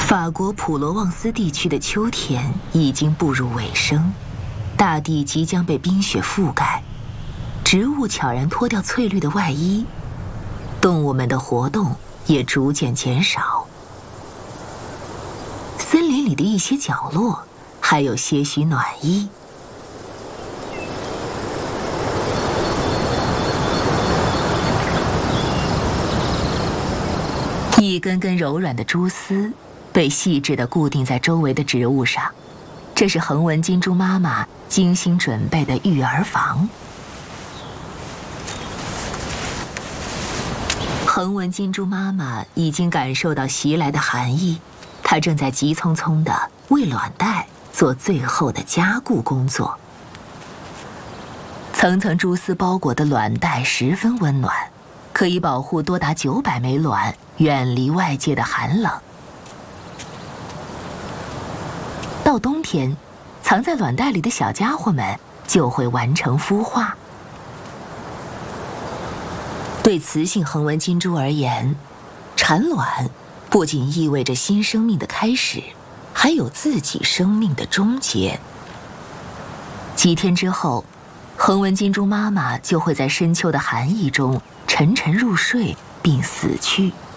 法国普罗旺斯地区的秋天已经步入尾声，大地即将被冰雪覆盖，植物悄然脱掉翠绿的外衣，动物们的活动也逐渐减少。森林里的一些角落还有些许暖意。一根根柔软的蛛丝被细致地固定在周围的植物上，这是横纹金蛛妈妈精心准备的育儿房。横纹金蛛妈妈已经感受到袭来的寒意，她正在急匆匆地为卵袋做最后的加固工作。层层蛛丝包裹的卵袋十分温暖，可以保护多达900枚卵远离外界的寒冷。到冬天，藏在卵袋里的小家伙们就会完成孵化。对雌性横纹金蛛而言，产卵不仅意味着新生命的开始，还有自己生命的终结。几天之后，横纹金蛛妈妈就会在深秋的寒意中沉沉入睡并死去。